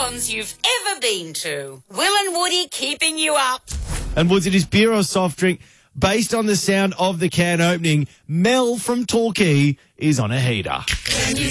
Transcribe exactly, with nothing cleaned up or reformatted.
cons you've ever been to. Will and Woody keeping you up. And Woods, it is beer or soft drink. Based on the sound of the can opening, Mel from Torquay is on a heater.